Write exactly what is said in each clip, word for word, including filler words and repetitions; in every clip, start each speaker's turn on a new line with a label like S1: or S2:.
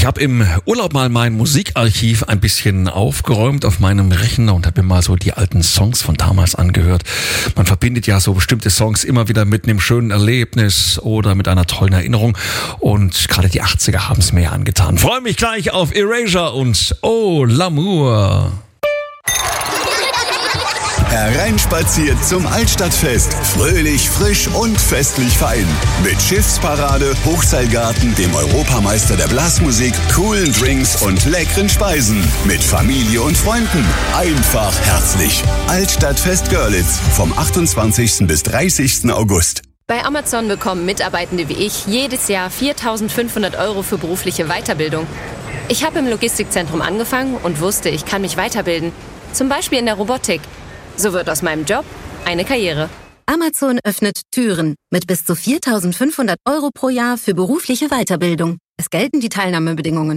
S1: Ich habe im Urlaub mal mein Musikarchiv ein bisschen aufgeräumt auf meinem Rechner und habe mir mal so die alten Songs von damals angehört. Man verbindet ja so bestimmte Songs immer wieder mit einem schönen Erlebnis oder mit einer tollen Erinnerung. Und gerade die achtziger haben es mir ja angetan. Freue mich gleich auf Erasure und Oh L'amour.
S2: Hereinspaziert zum Altstadtfest. Fröhlich, frisch und festlich fein. Mit Schiffsparade, Hochseilgarten, dem Europameister der Blasmusik, coolen Drinks und leckeren Speisen. Mit Familie und Freunden. Einfach herzlich. Altstadtfest Görlitz vom achtundzwanzigsten bis dreißigsten August.
S3: Bei Amazon bekommen Mitarbeitende wie ich jedes Jahr viertausendfünfhundert Euro für berufliche Weiterbildung. Ich habe im Logistikzentrum angefangen und wusste, ich kann mich weiterbilden. Zum Beispiel in der Robotik. So wird aus meinem Job eine Karriere.
S4: Amazon öffnet Türen mit bis zu viertausendfünfhundert Euro pro Jahr für berufliche Weiterbildung. Es gelten die Teilnahmebedingungen.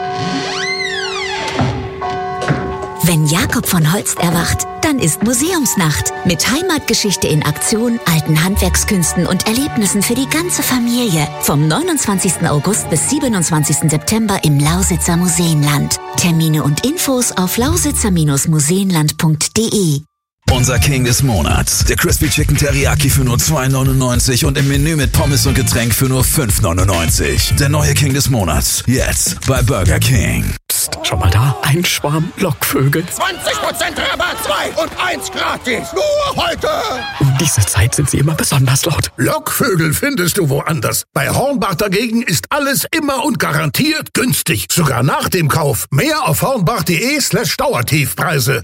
S5: Wenn Jakob von Holst erwacht, dann ist Museumsnacht. Mit Heimatgeschichte in Aktion, alten Handwerkskünsten und Erlebnissen für die ganze Familie. Vom neunundzwanzigsten August bis siebenundzwanzigsten September im Lausitzer Museenland. Termine und Infos auf lausitzer museenland punkt de.
S6: Unser King des Monats. Der Crispy Chicken Teriyaki für nur zwei neunundneunzig und im Menü mit Pommes und Getränk für nur fünf neunundneunzig. Der neue King des Monats. Jetzt bei Burger King.
S7: Psst, schau mal da. Ein Schwarm Lockvögel.
S8: zwanzig Prozent Rabatt, zwei und eins gratis. Nur heute.
S7: Um diese Zeit sind sie immer besonders laut.
S8: Lockvögel findest du woanders. Bei Hornbach dagegen ist alles immer und garantiert günstig. Sogar nach dem Kauf. Mehr auf hornbach.de slash Dauertiefpreise.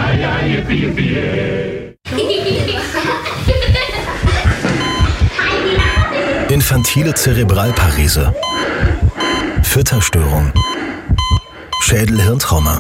S9: Infantile Zerebralparese, Fütterstörung, Schädel-Hirntrauma.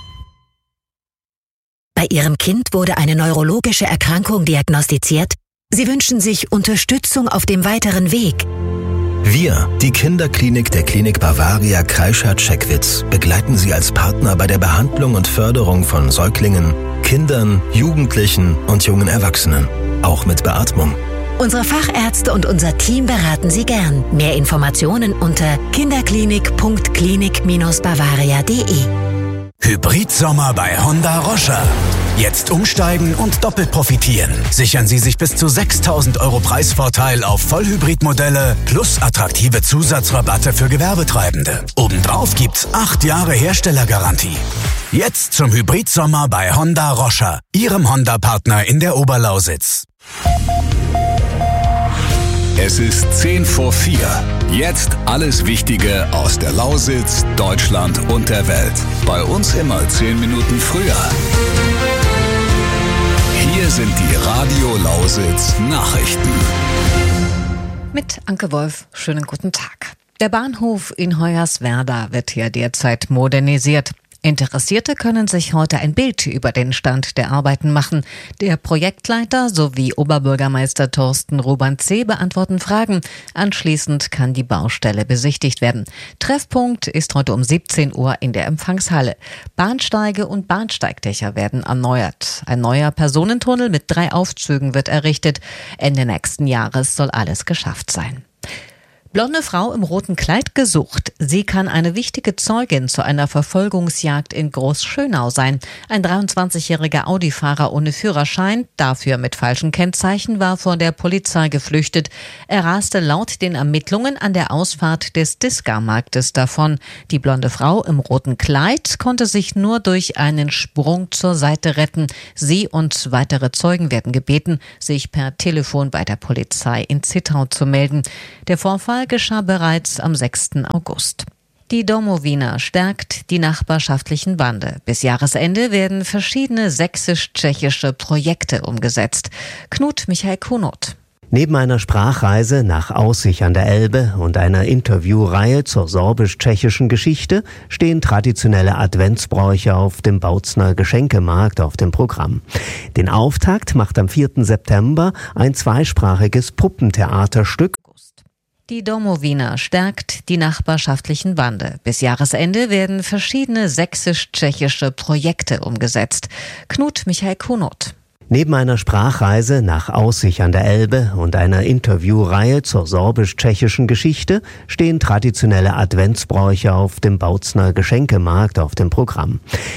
S5: Bei Ihrem Kind wurde eine neurologische Erkrankung diagnostiziert. Sie wünschen sich Unterstützung auf dem weiteren Weg.
S9: Wir, die Kinderklinik der Klinik Bavaria Kreischer-Checkwitz, begleiten Sie als Partner bei der Behandlung und Förderung von Säuglingen, Kindern, Jugendlichen und jungen Erwachsenen, auch mit Beatmung.
S5: Unsere Fachärzte und unser Team beraten Sie gern. Mehr Informationen unter kinderklinik punkt klinik Bindestrich bavaria punkt de.
S6: Hybridsommer bei Honda Roscher. Jetzt umsteigen und doppelt profitieren. Sichern Sie sich bis zu sechstausend Euro Preisvorteil auf Vollhybridmodelle plus attraktive Zusatzrabatte für Gewerbetreibende. Obendrauf gibt's acht Jahre Herstellergarantie. Jetzt zum Hybridsommer bei Honda Roscher, Ihrem Honda-Partner in der Oberlausitz.
S2: Es ist zehn vor vier. Jetzt alles Wichtige aus der Lausitz, Deutschland und der Welt. Bei uns immer zehn Minuten früher. Hier sind die Radio Lausitz Nachrichten.
S10: Mit Anke Wolf, schönen guten Tag. Der Bahnhof in Hoyerswerda wird hier derzeit modernisiert. Interessierte können sich heute ein Bild über den Stand der Arbeiten machen. Der Projektleiter sowie Oberbürgermeister Thorsten Rubanzee beantworten Fragen. Anschließend kann die Baustelle besichtigt werden. Treffpunkt ist heute um siebzehn Uhr in der Empfangshalle. Bahnsteige und Bahnsteigdächer werden erneuert. Ein neuer Personentunnel mit drei Aufzügen wird errichtet. Ende nächsten Jahres soll alles geschafft sein. Blonde Frau im roten Kleid gesucht. Sie kann eine wichtige Zeugin zu einer Verfolgungsjagd in Großschönau sein. Ein dreiundzwanzigjähriger Audi-Fahrer ohne Führerschein, dafür mit falschen Kennzeichen, war vor der Polizei geflüchtet. Er raste laut den Ermittlungen an der Ausfahrt des Discar-Marktes davon. Die blonde Frau im roten Kleid konnte sich nur durch einen Sprung zur Seite retten. Sie und weitere Zeugen werden gebeten, sich per Telefon bei der Polizei in Zittau zu melden. Der Vorfall geschah bereits am sechsten August. Die Domowina stärkt die nachbarschaftlichen Bande. Bis Jahresende werden verschiedene sächsisch-tschechische Projekte umgesetzt. Knut Michael Kunot.
S11: Neben einer Sprachreise nach Aussich an der Elbe und einer Interviewreihe zur sorbisch-tschechischen Geschichte stehen traditionelle Adventsbräuche auf dem Bautzner Geschenkemarkt auf dem Programm. Den Auftakt macht am vierten September ein zweisprachiges Puppentheaterstück.
S10: Die Domowina stärkt die nachbarschaftlichen Bande. Bis Jahresende werden verschiedene sächsisch-tschechische Projekte umgesetzt. Knut Michael Kunot.
S11: Neben einer Sprachreise nach Aussich an der Elbe und einer Interviewreihe zur sorbisch-tschechischen Geschichte stehen traditionelle Adventsbräuche auf dem Bautzner Geschenkemarkt auf dem Programm.